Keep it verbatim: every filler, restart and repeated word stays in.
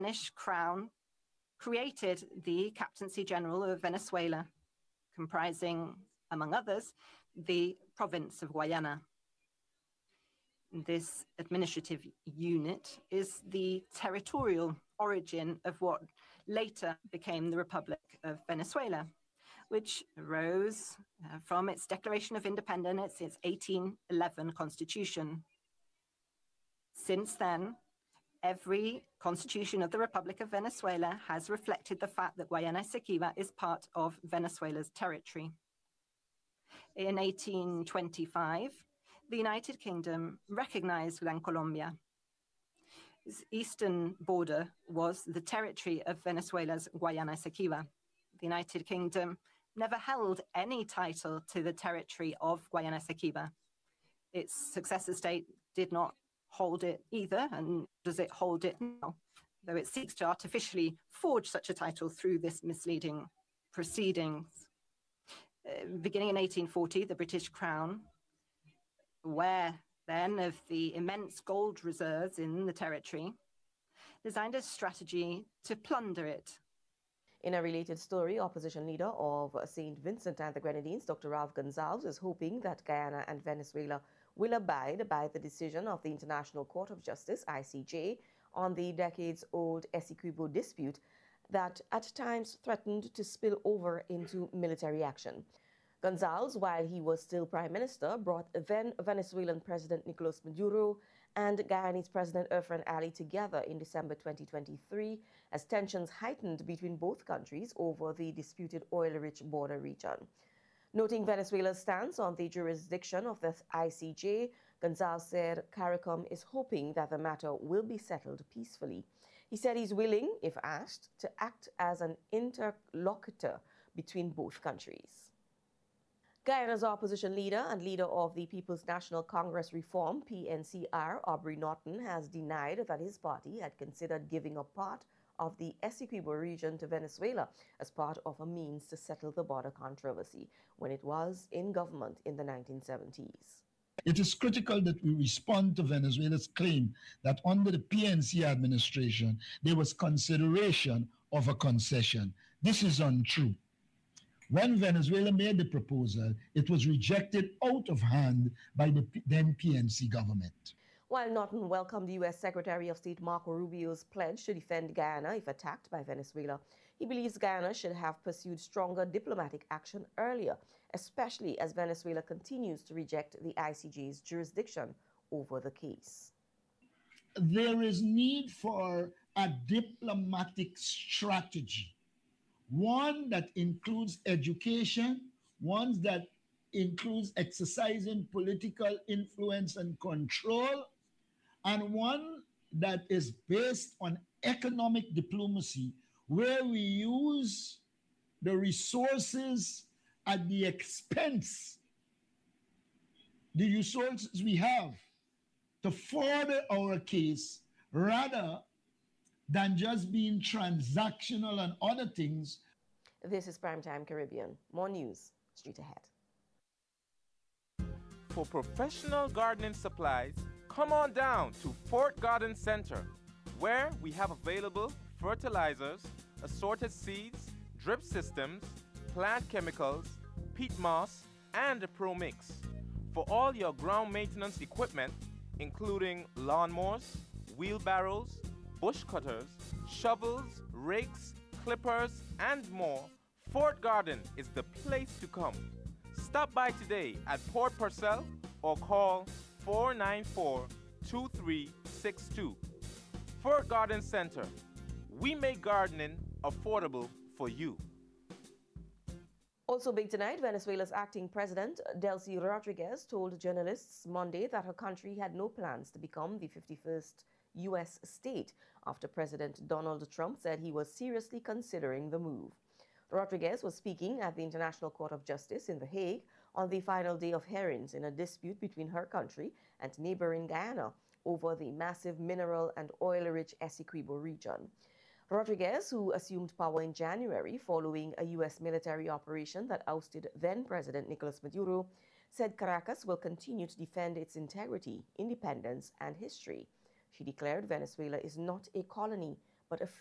Spanish crown created the Captaincy General of Venezuela, comprising, among others, the province of Guayana. This administrative unit is the territorial origin of what later became the Republic of Venezuela, which arose uh, from its Declaration of Independence, its eighteen eleven Constitution. Since then, every constitution of the Republic of Venezuela has reflected the fact that Guayana Esequiba is part of Venezuela's territory. In eighteen twenty-five, the United Kingdom recognized Gran Colombia. Its eastern border was the territory of Venezuela's Guayana Esequiba. The United Kingdom never held any title to the territory of Guayana Esequiba. Its successor state did not hold it either, and does it hold it now, though it seeks to artificially forge such a title through this misleading proceedings. Uh, beginning in eighteen forty, the British Crown, aware then of the immense gold reserves in the territory, designed a strategy to plunder it. In a related story, opposition leader of Saint Vincent and the Grenadines, Doctor Ralph Gonsalves, is hoping that Guyana and Venezuela will abide by the decision of the International Court of Justice, I C J, on the decades-old Essequibo dispute that at times threatened to spill over into military action. Gonsalves, while he was still Prime Minister, brought then Venezuelan President Nicolas Maduro and Guyanese President Irfan Ali together in December twenty twenty-three as tensions heightened between both countries over the disputed oil-rich border region. Noting Venezuela's stance on the jurisdiction of the I C J, Gonsalves said CARICOM is hoping that the matter will be settled peacefully. He said he's willing, if asked, to act as an interlocutor between both countries. Guyana's opposition leader and leader of the People's National Congress Reform, P N C R, Aubrey Norton, has denied that his party had considered giving a part of the Essequibo region to Venezuela as part of a means to settle the border controversy when it was in government in the nineteen seventies. It is critical that we respond to Venezuela's claim that under the P N C administration, there was consideration of a concession. This is untrue. When Venezuela made the proposal, it was rejected out of hand by the then P N C government. While Norton welcomed U S Secretary of State Marco Rubio's pledge to defend Guyana if attacked by Venezuela, he believes Guyana should have pursued stronger diplomatic action earlier, especially as Venezuela continues to reject the I C J's jurisdiction over the case. There is need for a diplomatic strategy, one that includes education, one that includes exercising political influence and control, and one that is based on economic diplomacy, where we use the resources at the expense, the resources we have to further our case, rather than just being transactional and other things. This is Primetime Caribbean. More news straight ahead. For professional gardening supplies, come on down to Fort Garden Center, where we have available fertilizers, assorted seeds, drip systems, plant chemicals, peat moss, and a Pro Mix. For all your ground maintenance equipment, including lawnmowers, wheelbarrows, bush cutters, shovels, rakes, clippers, and more, Fort Garden is the place to come. Stop by today at Port Purcell or call four nine four, two three six two. Fort Garden Center. We make gardening affordable for you. Also big tonight, Venezuela's acting president, Delcy Rodriguez, told journalists Monday that her country had no plans to become the fifty-first U S state after President Donald Trump said he was seriously considering the move. Rodriguez was speaking at the International Court of Justice in The Hague on the final day of hearings in a dispute between her country and neighboring Guyana over the massive mineral and oil-rich Essequibo region. Rodriguez, who assumed power in January following a U S military operation that ousted then-President Nicolas Maduro, said Caracas will continue to defend its integrity, independence, and history. She declared Venezuela is not a colony, but a